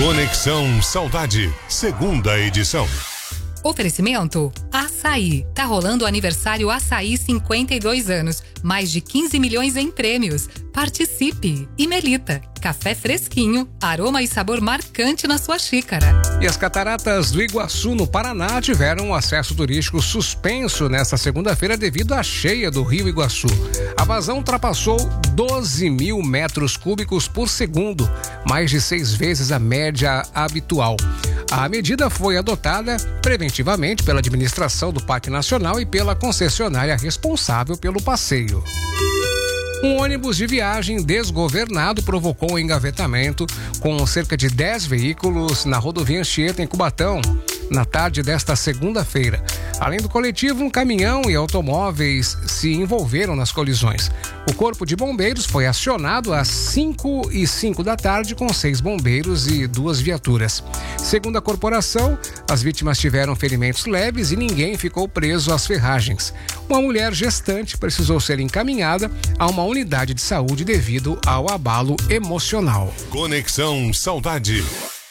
Conexão Saudade, segunda edição. Oferecimento Açaí. Tá rolando o aniversário Açaí 52 anos. Mais de 15 milhões em prêmios. Participe! E Melita. Café fresquinho, aroma e sabor marcante na sua xícara. E as cataratas do Iguaçu, no Paraná, tiveram um acesso turístico suspenso nesta segunda-feira devido à cheia do Rio Iguaçu. A vazão ultrapassou 12 mil metros cúbicos por segundo, mais de 6 vezes a média habitual. A medida foi adotada preventivamente pela administração do Parque Nacional e pela concessionária responsável pelo passeio. Um ônibus de viagem desgovernado provocou um engavetamento com cerca de 10 veículos na rodovia Anchieta, em Cubatão, na tarde desta segunda-feira. Além do coletivo, um caminhão e automóveis se envolveram nas colisões. O Corpo de Bombeiros foi acionado às 5h05 da tarde com 6 bombeiros e 2 viaturas. Segundo a corporação, as vítimas tiveram ferimentos leves e ninguém ficou preso às ferragens. Uma mulher gestante precisou ser encaminhada a uma unidade de saúde devido ao abalo emocional. Conexão Saudade.